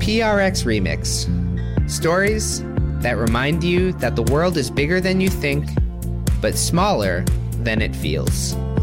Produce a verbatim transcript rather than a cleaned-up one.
P R X Remix. Stories that remind you that the world is bigger than you think, but smaller than it feels.